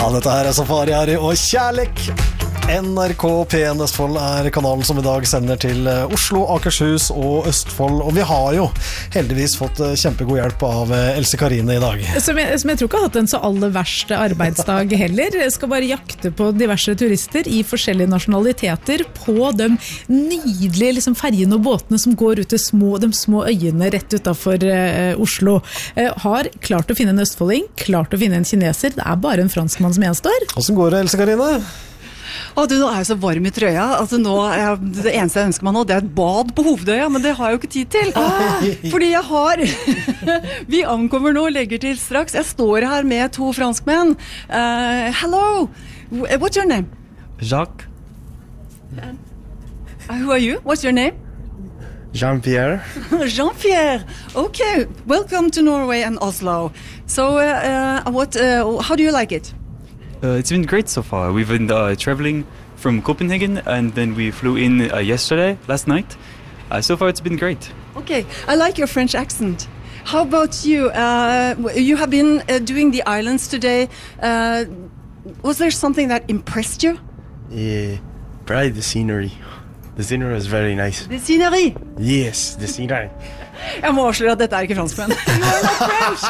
Ja, dette her Safari Harry og Kjærlek. NRK P1 Østfold kanalen som i dag sender til Oslo, Akershus og Østfold. Og vi har jo heldigvis fått kjempegod hjelp av Else Karine i dag. Som jeg tror ikke har hatt en så aller verste arbeidsdag heller. Jeg skal bare jakte på diverse turister i forskjellige nasjonaliteter på de nydelige fergene og båtene som går ut til de små øyene rett utenfor Oslo. Har klart å finne en østfolding, klart å finne en kineser. Det bare en franskmann som gjenstår. Hvordan går det, Else Karine? Du, nå jeg så varm i trøya. Det eneste jeg ønsker meg nå, det et bad på Hovedøya, men det har jeg jo ikke tid til. Fordi jeg har... Vi ankommer nå, legger til straks. Jeg står her med 2 franskmenn. Hello, what's your name? Jacques. Who are you? What's your name? Jean-Pierre. Jean-Pierre. Okay, welcome to Norway and Oslo. So, how do you like it? It's been great so far. We've been traveling from Copenhagen and then we flew in last night. So far it's been great. Okay, I like your French accent. How about you? You have been doing the islands today. Was there something that impressed you? Yeah, probably the scenery. The scenery was very nice. The scenery? Yes, the scenery. Jeg må avsløre at dette ikke franskmenn. You are not French!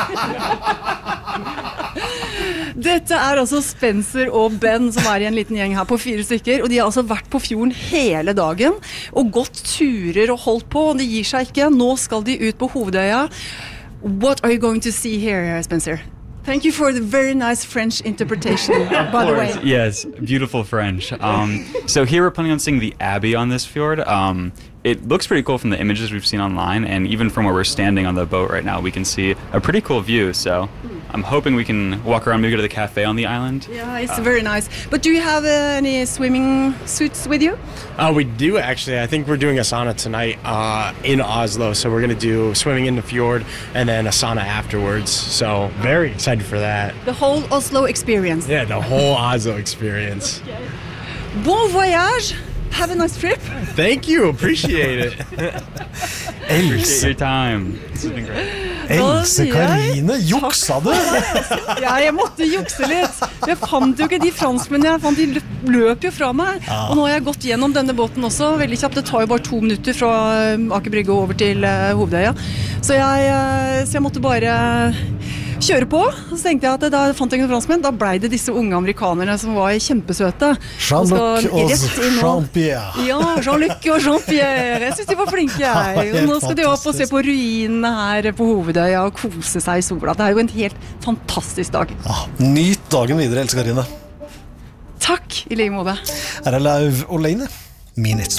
Dette altså Spencer og Ben som i en liten gjeng her på 4 stykker, og de har altså vært på fjorden hele dagen og gått turer og holdt på, og de gir seg ikke. Nå skal de ut på Hovedøya. What are you going to see here, Spencer? Thank you for the very nice French interpretation, by the way. Yes, beautiful French. So here we're planning on seeing the Abbey on this fjord. It looks pretty cool from the images we've seen online, and even from where we're standing on the boat right now, we can see a pretty cool view. So I'm hoping we can walk around, maybe go to the cafe on the island. Yeah, it's very nice. But do you have any swimming suits with you? We do actually. I think we're doing a sauna tonight in Oslo. So we're going to do swimming in the fjord and then a sauna afterwards. So very excited for that. The whole Oslo experience. Yeah, the whole Oslo experience. Okay. Bon voyage! Have a nice trip. Thank you, appreciate it. Appreciate your time. It's been great. Else Karine, juksa du? Ja, jeg måtte jukse litt. Jeg fant jo ikke de franskmennene jeg fant, de løp jo fra meg. Og nå har jeg gått gjennom denne båten også, veldig kjapt. Det tar jo bare 2 minutter fra Aker Brygge over til Hovedøya. Så jeg måtte bare kjøre på, og så tenkte jeg at da fant jeg en franskmenn, da ble det disse unge amerikanerne som var kjempesøte. Jean-Luc og Jean-Pierre. Ja, Jean-Luc og Jean-Pierre. Jeg synes de var flinke, jeg. Og nå skal de opp og se på ruinene her på Hovedøya og kose seg i sola. Det jo en helt fantastisk dag. Ja, nyt dagen videre, Else Karine. Takk, i like måte. Her Lauv og Leine. Minutes.